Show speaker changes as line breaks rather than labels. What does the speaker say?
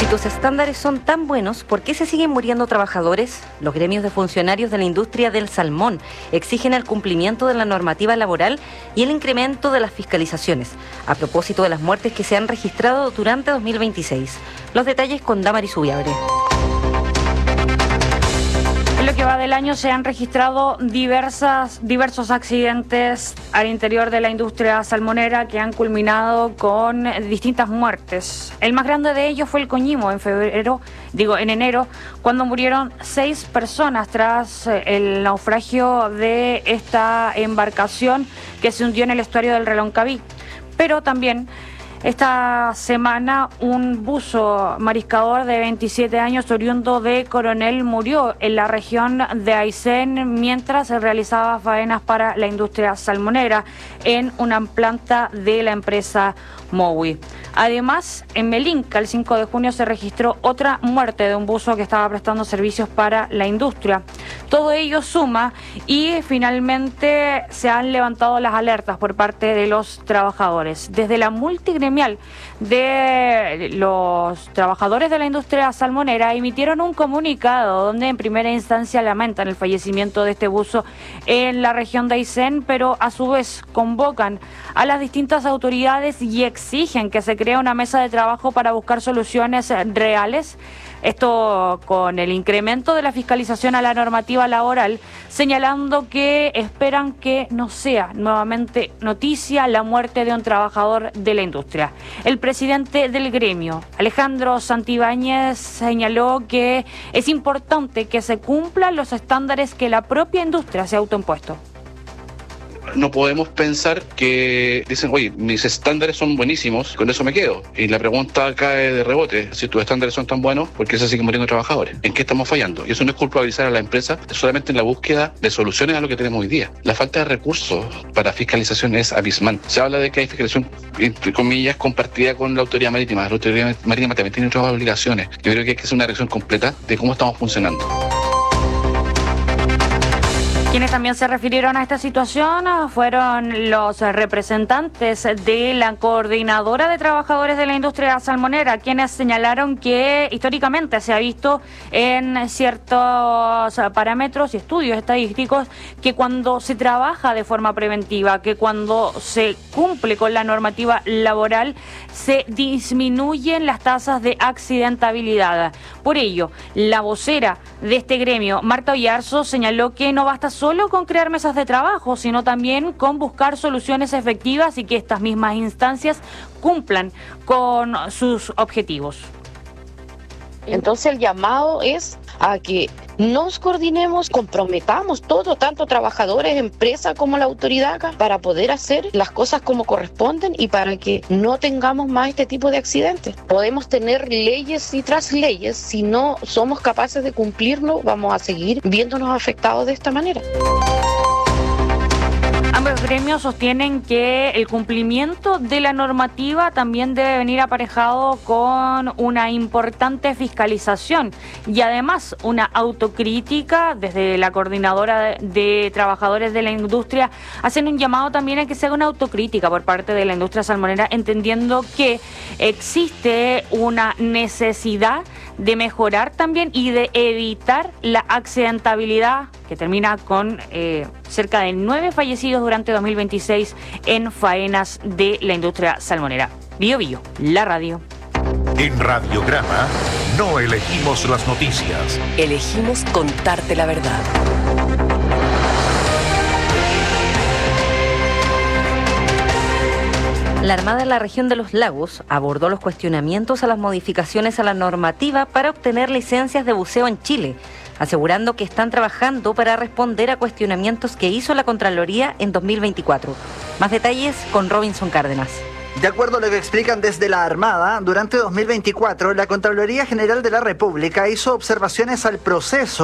los estándares son tan buenos, ¿por qué se siguen muriendo trabajadores? Los gremios de funcionarios de la industria del salmón exigen el cumplimiento de la normativa laboral y el incremento de las fiscalizaciones, a propósito de las muertes que se han registrado durante 2026. Los detalles con Damaris Ubiabre.
En lo que va del año se han registrado diversos accidentes al interior de la industria salmonera que han culminado con distintas muertes. El más grande de ellos fue el Coñimo en enero, cuando murieron 6 personas tras el naufragio de esta embarcación que se hundió en el estuario del Reloncaví. Pero también esta semana un buzo mariscador de 27 años oriundo de Coronel murió en la región de Aysén mientras se realizaba faenas para la industria salmonera en una planta de la empresa Mowi. Además, en Melinca, el 5 de junio se registró otra muerte de un buzo que estaba prestando servicios para la industria. Todo ello suma y finalmente se han levantado las alertas por parte de los trabajadores. Desde la multigremial de los trabajadores de la industria salmonera emitieron un comunicado donde en primera instancia lamentan el fallecimiento de este buzo en la región de Aysén, pero a su vez convocan a las distintas autoridades y exigen que se cree una mesa de trabajo para buscar soluciones reales. Esto con el incremento de la fiscalización a la normativa laboral, señalando que esperan que no sea nuevamente noticia la muerte de un trabajador de la industria. El presidente del gremio, Alejandro Santibáñez, señaló que es importante que se cumplan los estándares que la propia industria se ha autoimpuesto.
No podemos pensar que dicen, oye, mis estándares son buenísimos, con eso me quedo. Y la pregunta cae de rebote, si tus estándares son tan buenos, ¿por qué se siguen muriendo trabajadores? ¿En qué estamos fallando? Y eso no es culpabilizar a la empresa, es solamente en la búsqueda de soluciones a lo que tenemos hoy día. La falta de recursos para fiscalización es abismal. Se habla de que hay fiscalización, entre comillas, compartida con la autoridad marítima. La autoridad marítima también tiene otras obligaciones. Yo creo que hay que hacer una revisión completa de cómo estamos funcionando.
Quienes también se refirieron a esta situación fueron los representantes de la Coordinadora de Trabajadores de la Industria Salmonera, quienes señalaron que históricamente se ha visto en ciertos parámetros y estudios estadísticos que cuando se trabaja de forma preventiva, que cuando se cumple con la normativa laboral, se disminuyen las tasas de accidentabilidad. Por ello, la vocera de este gremio, Marta Oyarzo, señaló que no basta solo con crear mesas de trabajo, sino también con buscar soluciones efectivas y que estas mismas instancias cumplan con sus objetivos.
Entonces el llamado es a que nos coordinemos, comprometamos todo, tanto trabajadores, empresa como la autoridad acá, para poder hacer las cosas como corresponden y para que no tengamos más este tipo de accidentes. Podemos tener leyes y tras leyes, si no somos capaces de cumplirlo, vamos a seguir viéndonos afectados de esta manera.
Ambos gremios sostienen que el cumplimiento de la normativa también debe venir aparejado con una importante fiscalización y además una autocrítica. Desde la Coordinadora de Trabajadores de la Industria hacen un llamado también a que se haga una autocrítica por parte de la industria salmonera, entendiendo que existe una necesidad de mejorar también y de evitar la accidentabilidad que termina con cerca de 9 fallecidos durante 2026 en faenas de la industria salmonera. Bio Bio, la radio.
En Radiograma no elegimos las noticias.
Elegimos contarte la verdad.
La Armada en la región de los Lagos abordó los cuestionamientos a las modificaciones a la normativa para obtener licencias de buceo en Chile, asegurando que están trabajando para responder a cuestionamientos que hizo la Contraloría en 2024. Más detalles con Robinson Cárdenas.
De acuerdo a lo que explican desde la Armada, durante 2024 la Contraloría General de la República hizo observaciones al proceso